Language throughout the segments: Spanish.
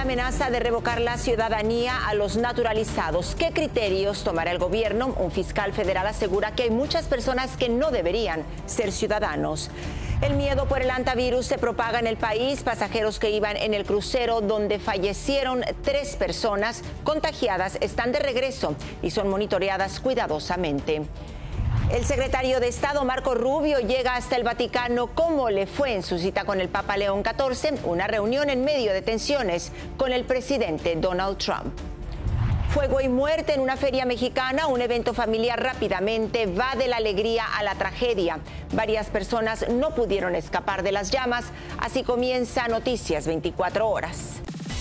amenaza de revocar la ciudadanía a los naturalizados. ¿Qué criterios tomará el gobierno? Un fiscal federal asegura que hay muchas personas que no deberían ser ciudadanos. El miedo por el hantavirus se propaga en el país. Pasajeros que iban en el crucero donde fallecieron 3 personas contagiadas están de regreso y son monitoreadas cuidadosamente. El secretario de Estado, Marco Rubio, llega hasta el Vaticano. ¿Cómo le fue en su cita con el Papa León XIV? Una reunión en medio de tensiones con el presidente Donald Trump. Fuego y muerte en una feria mexicana. Un evento familiar rápidamente va de la alegría a la tragedia. Varias personas no pudieron escapar de las llamas. Así comienza Noticias 24 Horas.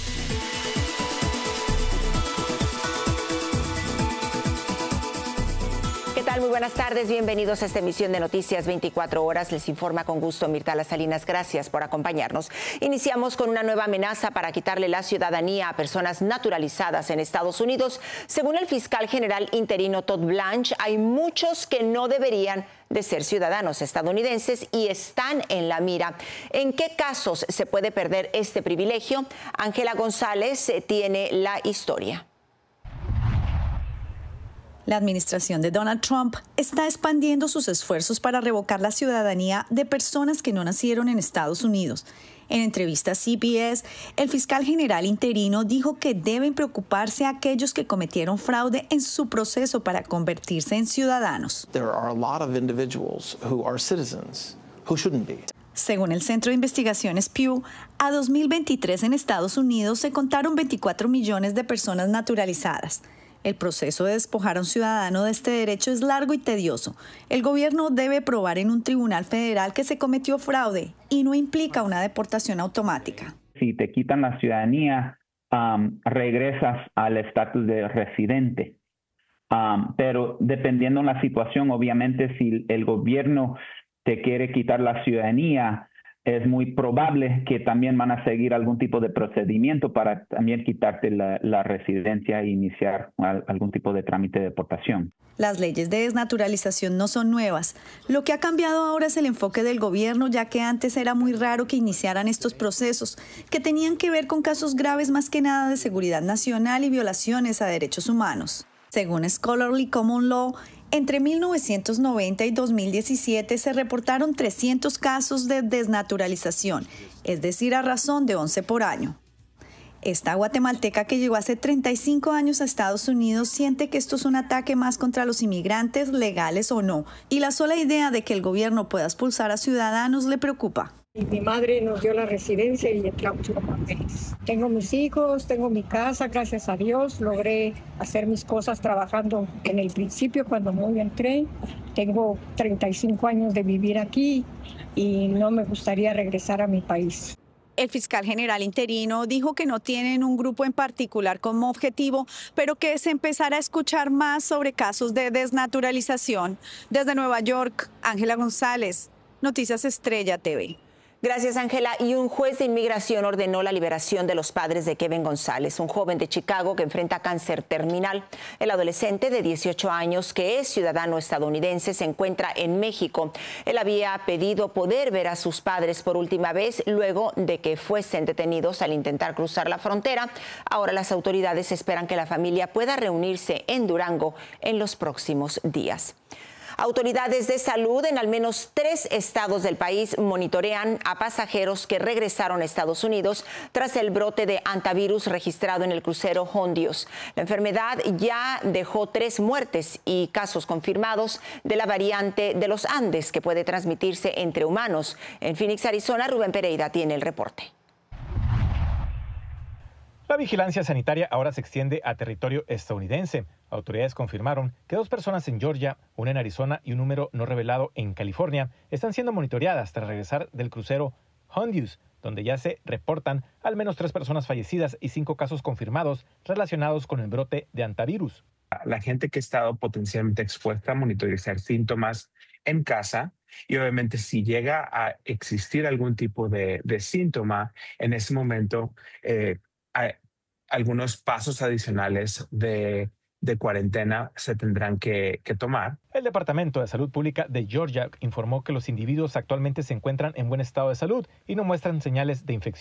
¿Qué tal? Muy buenas tardes. Bienvenidos a esta emisión de Noticias 24 Horas. Les informa con gusto Mirtala Salinas. Gracias por acompañarnos. Iniciamos con una nueva amenaza para quitarle la ciudadanía a personas naturalizadas en Estados Unidos. Según el fiscal general interino Todd Blanche, hay muchos que no deberían de ser ciudadanos estadounidenses y están en la mira. ¿En qué casos se puede perder este privilegio? Ángela González tiene la historia. La administración de Donald Trump está expandiendo sus esfuerzos para revocar la ciudadanía de personas que no nacieron en Estados Unidos. En entrevista a CBS, el fiscal general interino dijo que deben preocuparse a aquellos que cometieron fraude en su proceso para convertirse en ciudadanos. Según el Centro de Investigaciones Pew, a 2023 en Estados Unidos se contaron 24 millones de personas naturalizadas. El proceso de despojar a un ciudadano de este derecho es largo y tedioso. El gobierno debe probar en un tribunal federal que se cometió fraude y no implica una deportación automática. Si te quitan la ciudadanía, regresas al estatus de residente. Pero dependiendo de la situación, obviamente, si el gobierno te quiere quitar la ciudadanía, es muy probable que también van a seguir algún tipo de procedimiento para también quitarte la residencia e iniciar algún tipo de trámite de deportación. Las leyes de desnaturalización no son nuevas. Lo que ha cambiado ahora es el enfoque del gobierno, ya que antes era muy raro que iniciaran estos procesos, que tenían que ver con casos graves más que nada de seguridad nacional y violaciones a derechos humanos. Según Scholarly Common Law, entre 1990 y 2017 se reportaron 300 casos de desnaturalización, es decir, a razón de 11 por año. Esta guatemalteca que llegó hace 35 años a Estados Unidos siente que esto es un ataque más contra los inmigrantes, legales o no, y la sola idea de que el gobierno pueda expulsar a ciudadanos le preocupa. Mi madre nos dio la residencia y entramos con papeles. Tengo mis hijos, tengo mi casa, gracias a Dios. Logré hacer mis cosas trabajando en el principio cuando muy entré. Tengo 35 años de vivir aquí y no me gustaría regresar a mi país. El fiscal general interino dijo que no tienen un grupo en particular como objetivo, pero que se empezará a escuchar más sobre casos de desnaturalización. Desde Nueva York, Ángela González, Noticias Estrella TV. Gracias, Ángela. Y un juez de inmigración ordenó la liberación de los padres de Kevin González, un joven de Chicago que enfrenta cáncer terminal. El adolescente de 18 años, que es ciudadano estadounidense, se encuentra en México. Él había pedido poder ver a sus padres por última vez luego de que fuesen detenidos al intentar cruzar la frontera. Ahora las autoridades esperan que la familia pueda reunirse en Durango en los próximos días. Autoridades de salud en al menos 3 estados del país monitorean a pasajeros que regresaron a Estados Unidos tras el brote de hantavirus registrado en el crucero Hondios. La enfermedad ya dejó 3 muertes y casos confirmados de la variante de los Andes que puede transmitirse entre humanos. En Phoenix, Arizona, Rubén Pereira tiene el reporte. La vigilancia sanitaria ahora se extiende a territorio estadounidense. Autoridades confirmaron que 2 personas en Georgia, una en Arizona y un número no revelado en California están siendo monitoreadas tras regresar del crucero Hondius, donde ya se reportan al menos 3 personas fallecidas y 5 casos confirmados relacionados con el brote de hantavirus. La gente que ha estado potencialmente expuesta a monitorizar síntomas en casa y obviamente si llega a existir algún tipo de síntoma, en ese momento hay algunos pasos adicionales de cuarentena se tendrán que tomar. El Departamento de Salud Pública de Georgia informó que los individuos actualmente se encuentran en buen estado de salud y no muestran señales de infección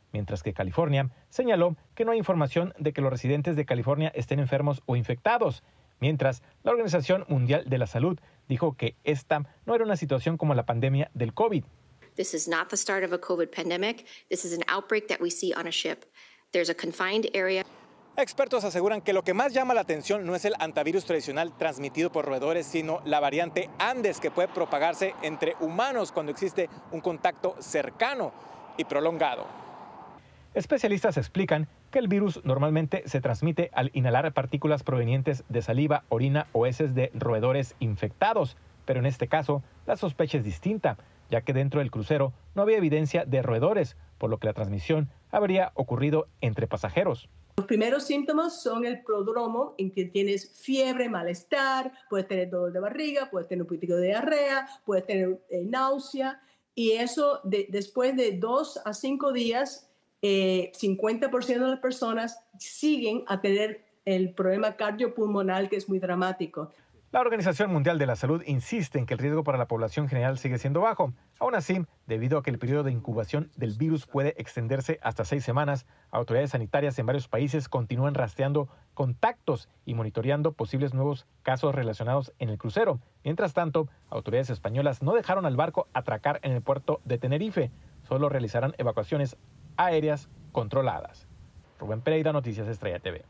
mientras que California señaló que no hay información de que los residentes de California estén enfermos o infectados, mientras la Organización Mundial de la Salud dijo que esta no era una situación como la pandemia del COVID. This is not the start of a COVID pandemic. This is an outbreak that we see on a ship. There's a confined area. Expertos aseguran que lo que más llama la atención no es el antivirus tradicional transmitido por roedores, sino la variante Andes, que puede propagarse entre humanos cuando existe un contacto cercano y prolongado. Especialistas explican que el virus normalmente se transmite al inhalar partículas provenientes de saliva, orina o heces de roedores infectados, pero en este caso la sospecha es distinta, ya que dentro del crucero no había evidencia de roedores, por lo que la transmisión habría ocurrido entre pasajeros. Los primeros síntomas son el prodromo, en que tienes fiebre, malestar, puedes tener dolor de barriga, puedes tener un poquito de diarrea, puedes tener náusea, y eso después de 2 a 5 días, 50% de las personas siguen a tener el problema cardiopulmonar, que es muy dramático. La Organización Mundial de la Salud insiste en que el riesgo para la población general sigue siendo bajo. Aún así, debido a que el periodo de incubación del virus puede extenderse hasta 6 semanas, autoridades sanitarias en varios países continúan rastreando contactos y monitoreando posibles nuevos casos relacionados en el crucero. Mientras tanto, autoridades españolas no dejaron al barco atracar en el puerto de Tenerife. Solo realizarán evacuaciones aéreas controladas. Rubén Pereira, Noticias Estrella TV.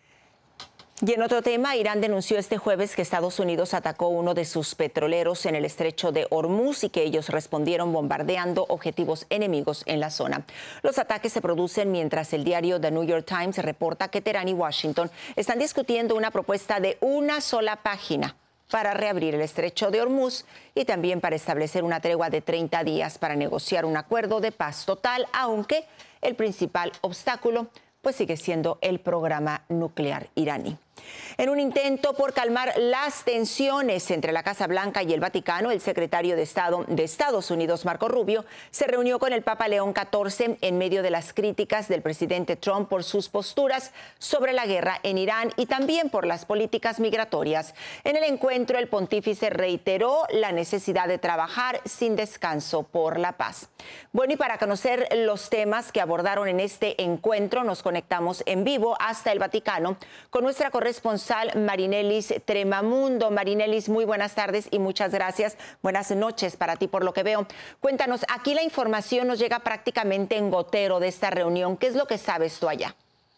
Y en otro tema, Irán denunció este jueves que Estados Unidos atacó uno de sus petroleros en el estrecho de Hormuz y que ellos respondieron bombardeando objetivos enemigos en la zona. Los ataques se producen mientras el diario The New York Times reporta que Teherán y Washington están discutiendo una propuesta de una sola página para reabrir el estrecho de Hormuz y también para establecer una tregua de 30 días para negociar un acuerdo de paz total, aunque el principal obstáculo pues sigue siendo el programa nuclear iraní. En un intento por calmar las tensiones entre la Casa Blanca y el Vaticano, el secretario de Estado de Estados Unidos, Marco Rubio, se reunió con el Papa León XIV en medio de las críticas del presidente Trump por sus posturas sobre la guerra en Irán y también por las políticas migratorias. En el encuentro, el pontífice reiteró la necesidad de trabajar sin descanso por la paz. Bueno, y para conocer los temas que abordaron en este encuentro, nos conectamos en vivo hasta el Vaticano con nuestra corresponsal Marinelis Tremamundo. Marinelis, muy buenas tardes y muchas gracias. Buenas noches para ti, por lo que veo. Cuéntanos, aquí la información nos llega prácticamente en gotero de esta reunión. ¿Qué es lo que sabes tú allá?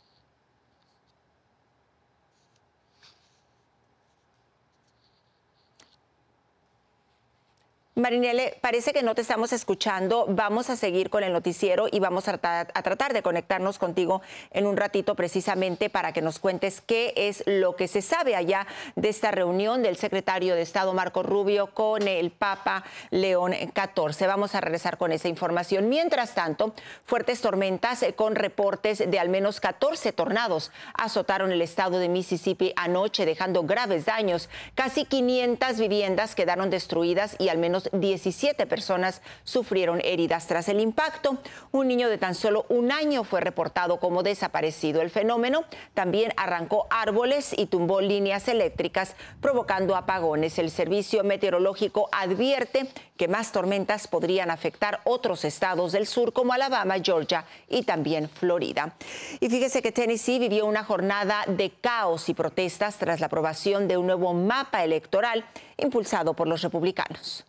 Marinelle, parece que no te estamos escuchando. Vamos a seguir con el noticiero y vamos a tratar de conectarnos contigo en un ratito precisamente para que nos cuentes qué es lo que se sabe allá de esta reunión del secretario de Estado Marco Rubio con el Papa León XIV. Vamos a regresar con esa información. Mientras tanto, fuertes tormentas con reportes de al menos 14 tornados azotaron el estado de Mississippi anoche, dejando graves daños. Casi 500 viviendas quedaron destruidas y al menos 17 personas sufrieron heridas tras el impacto. Un niño de tan solo 1 año fue reportado como desaparecido. El fenómeno también arrancó árboles y tumbó líneas eléctricas, provocando apagones. El Servicio Meteorológico advierte que más tormentas podrían afectar otros estados del sur como Alabama, Georgia y también Florida. Y fíjese que Tennessee vivió una jornada de caos y protestas tras la aprobación de un nuevo mapa electoral impulsado por los republicanos.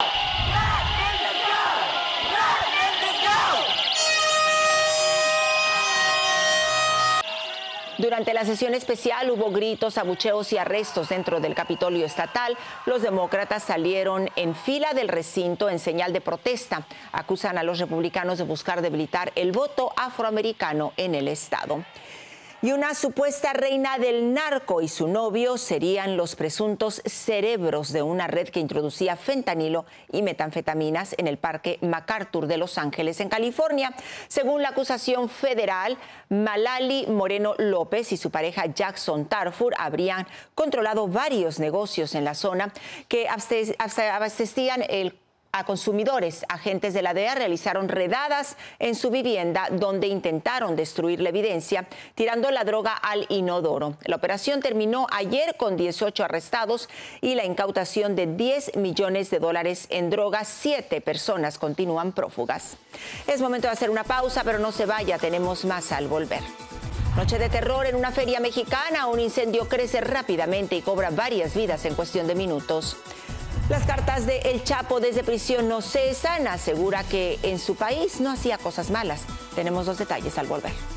Durante la sesión especial hubo gritos, abucheos y arrestos dentro del Capitolio Estatal. Los demócratas salieron en fila del recinto en señal de protesta. Acusan a los republicanos de buscar debilitar el voto afroamericano en el estado. Y una supuesta reina del narco y su novio serían los presuntos cerebros de una red que introducía fentanilo y metanfetaminas en el Parque MacArthur de Los Ángeles, en California. Según la acusación federal, Malali Moreno López y su pareja Jackson Tarfur habrían controlado varios negocios en la zona que abastecían el a consumidores. Agentes de la DEA realizaron redadas en su vivienda donde intentaron destruir la evidencia tirando la droga al inodoro. La operación terminó ayer con 18 arrestados y la incautación de $10 millones en drogas. 7 personas continúan prófugas. Es momento de hacer una pausa, pero no se vaya, tenemos más al volver. Noche de terror en una feria mexicana. Un incendio crece rápidamente y cobra varias vidas en cuestión de minutos. Las cartas de El Chapo desde prisión no cesan. Asegura que en su país no hacía cosas malas. Tenemos los detalles al volver.